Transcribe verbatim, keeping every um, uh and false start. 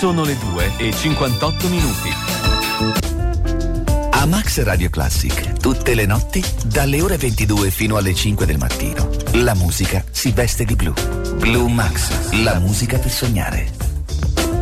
Sono le due e cinquantotto minuti. A Max Radio Classic, tutte le notti, dalle ore ventidue fino alle cinque del mattino, la musica si veste di blu. Blue Max, la musica per sognare.